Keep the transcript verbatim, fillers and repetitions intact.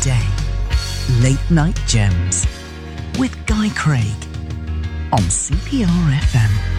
day. Late Night Gems with Guy Craig on C P R F M.